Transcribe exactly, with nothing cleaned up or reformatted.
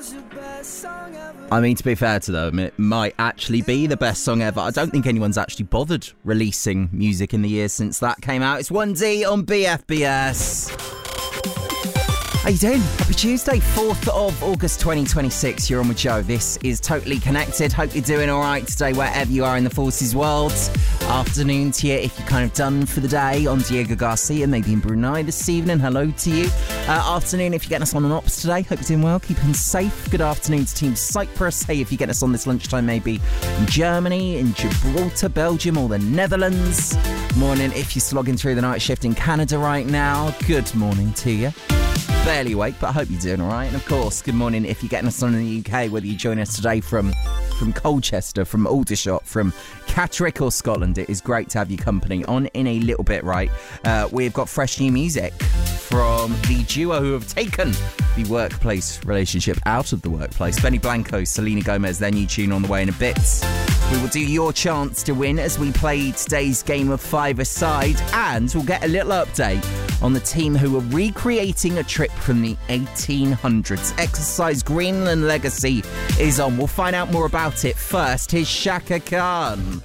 I mean, to be fair to them, it might actually be the best song ever. I don't think anyone's actually bothered releasing music in the years since that came out. It's one D on B F B S. How you doing? Happy Tuesday, fourth of August twenty twenty-six. You're on with Joe. This is Totally Connected. Hope you're doing all right today, wherever you are in the forces world. Afternoon to you if you're kind of done for the day on Diego Garcia, maybe in Brunei this evening. Hello to you. Uh, afternoon if you're getting us on an ops today. Hope you're doing well, keeping safe. Good afternoon to Team Cyprus. Hey, if you're getting us on this lunchtime, maybe in Germany, in Gibraltar, Belgium, or the Netherlands. Morning if you're slogging through the night shift in Canada right now. Good morning to you. Barely awake, but I hope you're doing all right. And of course, good morning if you're getting us on in the U K, whether you join us today from from Colchester, from Aldershot, from Catterick or Scotland. It is great to have your company on in a little bit, right? Uh, we've got fresh new music from the duo who have taken the workplace relationship out of the workplace. Benny Blanco, Selena Gomez, their new tune on the way in a bit. We will do your chance to win as we play today's game of five-a-side, and we'll get a little update on the team who are recreating a trip from the eighteen hundreds. Exercise Greenland Legacy is on. We'll find out more about it. First, here's Shaka Khan.